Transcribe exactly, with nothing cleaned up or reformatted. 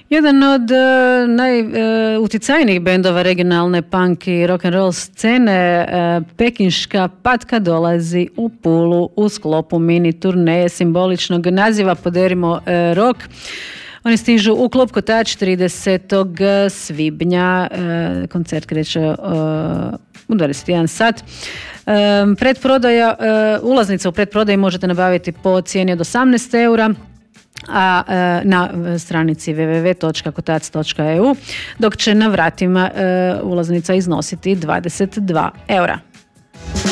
Jedan od uh, najuticajnijih uh, bendova regionalne punk i rock and roll scene, uh, pekinška Patka, dolazi u Pulu u sklopu mini turneje simboličnog naziva Poderimo uh, rock. Oni stižu u klub Kotač tridesetog svibnja. Uh, koncert kreće uh, u dvadeset jedan sat. Um, predprodaja, uh, ulaznica u predprodaji možete nabaviti po cijeni od osamnaest eura, a e, na stranici w w w točka kotac točka e u, dok će na vratima e, ulaznica iznositi dvadeset dva eura.